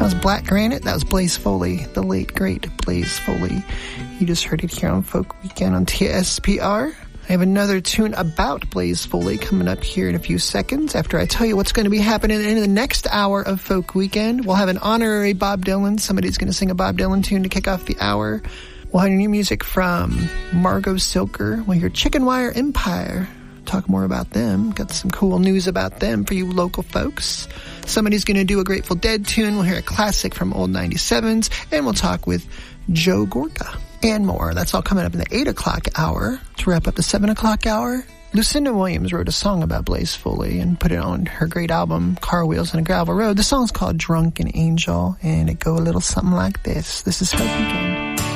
That was Black Granite. That was Blaze Foley, the late, great Blaze Foley. You just heard it here on Folk Weekend on TSPR. I have another tune about Blaze Foley coming up here in a few seconds after I tell you what's going to be happening in the next hour of Folk Weekend. We'll have an honorary Bob Dylan. Somebody's going to sing a Bob Dylan tune to kick off the hour. We'll have new music from Margot Silker. We'll hear Chicken Wire Empire. Talk more about them. Got some cool news about them for you local folks. Somebody's going to do a Grateful Dead tune. We'll hear a classic from Old 97s. And we'll talk with Joe Gorga and more. That's all coming up in the 8 o'clock hour. To wrap up the 7 o'clock hour, Lucinda Williams wrote a song about Blaze Foley and put it on her great album, Car Wheels on a Gravel Road. The song's called Drunken Angel, and it go a little something like this. This is Folk Weekend.